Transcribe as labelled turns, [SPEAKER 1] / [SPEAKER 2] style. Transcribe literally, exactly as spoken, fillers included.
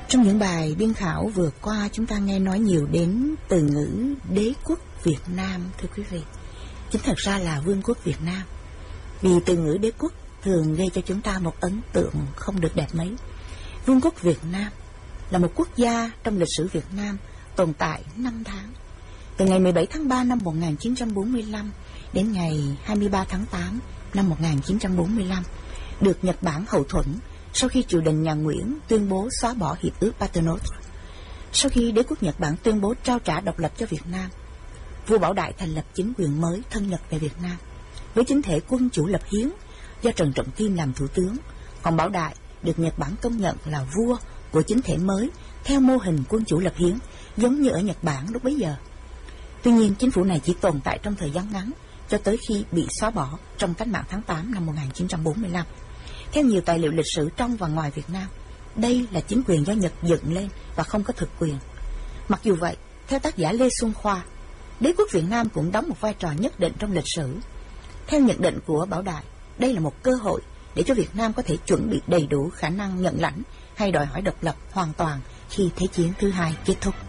[SPEAKER 1] Trong những bài biên khảo vừa qua, chúng ta nghe nói nhiều đến từ ngữ đế quốc Việt Nam, thưa quý vị. Chính thật ra là vương quốc Việt Nam. Vì từ ngữ đế quốc thường gây cho chúng ta một ấn tượng không được đẹp mấy. Vương quốc Việt Nam là một quốc gia trong lịch sử Việt Nam tồn tại năm tháng. Từ ngày mười bảy tháng ba năm một nghìn chín trăm bốn mươi lăm đến ngày hai mươi ba tháng tám năm một nghìn chín trăm bốn mươi lăm, được Nhật Bản hậu thuẫn sau khi triều đình nhà Nguyễn tuyên bố xóa bỏ hiệp ước Paternoster. Sau khi đế quốc Nhật Bản tuyên bố trao trả độc lập cho Việt Nam, vua Bảo Đại thành lập chính quyền mới thân Nhật tại Việt Nam với chính thể quân chủ lập hiến do Trần Trọng Kim làm thủ tướng, còn Bảo Đại được Nhật Bản công nhận là vua của chính thể mới theo mô hình quân chủ lập hiến giống như ở Nhật Bản lúc bấy giờ. Tuy nhiên, chính phủ này chỉ tồn tại trong thời gian ngắn cho tới khi bị xóa bỏ trong cách mạng tháng tám năm một nghìn chín trăm bốn mươi lăm. Theo nhiều tài liệu lịch sử trong và ngoài Việt Nam, đây là chính quyền do Nhật dựng lên và không có thực quyền. Mặc dù vậy, theo tác giả Lê Xuân Khoa, đế quốc Việt Nam cũng đóng một vai trò nhất định trong lịch sử. Theo nhận định của Bảo Đại, đây là một cơ hội để cho Việt Nam có thể chuẩn bị đầy đủ khả năng nhận lãnh hay đòi hỏi độc lập hoàn toàn khi Thế chiến thứ hai kết thúc.